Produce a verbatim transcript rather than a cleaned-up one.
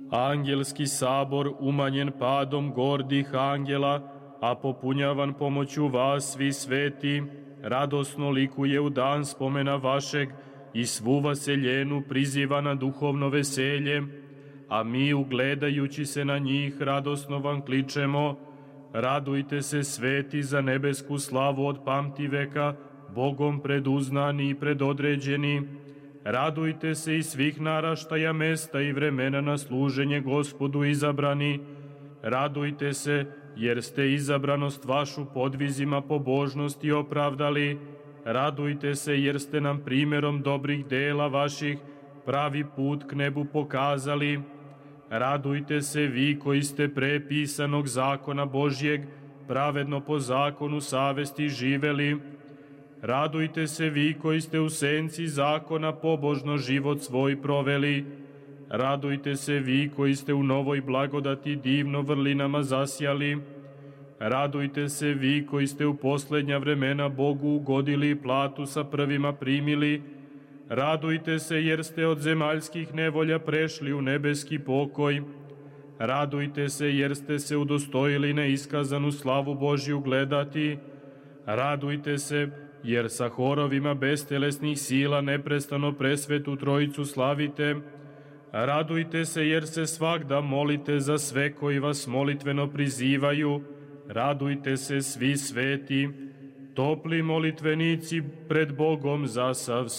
Angelski sabor umanjen padom gordih angela, a popunjavan pomoću vas svi sveti, radosno likuje u dan spomena vašeg i svu vaseljenu priziva na duhovno veselje, a mi, ugledajući se na njih, radosno vam kličemo: radujte se, sveti, za nebesku slavu od pamtiveka, Bogom preduznani i predodređeni. Radujte se i svih naraštaja, mesta i vremena na služenje Gospodu izabrani. Radujte se, jer ste izabranost vašu podvizima pobožnosti opravdali. Radujte se, jer ste nam primjerom dobrih dela vaših pravi put k nebu pokazali. Radujte se vi koji ste pre pisanog zakona Božjeg pravedno po zakonu savesti živeli. Radujte se vi koji ste u senci zakona pobožno život svoj proveli. Radujte se vi koji ste u novoj blagodati divno vrlinama zasjali. Radujte se vi koji ste u poslednja vremena Bogu ugodili i platu sa prvima primili. Radujte se jer ste od zemaljskih nevolja prešli u nebeski pokoj. Radujte se jer ste se udostojili na iskazanu slavu Božju gledati. Radujte se jer sa horovima bestelesnih sila neprestano presvetu Trojicu slavite. Radujte se jer se svagda molite za sve koji vas molitveno prizivaju. Radujte se svi sveti, topli molitvenici pred Bogom za sav